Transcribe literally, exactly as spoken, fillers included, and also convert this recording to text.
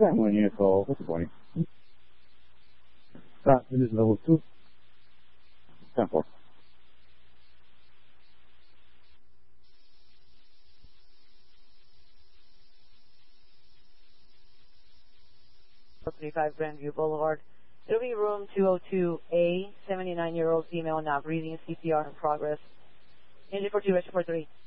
One unit call. What's the point? Stop. It is level two. ten four. thirty-five Grandview Boulevard. It'll be room two oh two A, seventy-nine-year-old female, now breathing, C P R in progress. Engine for two, register for three.